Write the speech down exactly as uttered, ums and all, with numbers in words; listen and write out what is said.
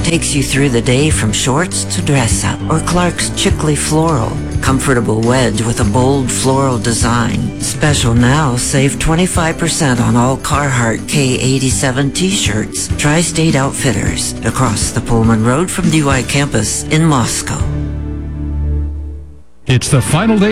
takes you through the day from shorts to dress up. Or Clark's Chicley Floral, comfortable wedge with a bold floral design. Special now, save twenty-five percent on all Carhartt K eighty-seven t-shirts. Tri-State Outfitters, across the Pullman Road from D Y campus in Moscow. It's the final day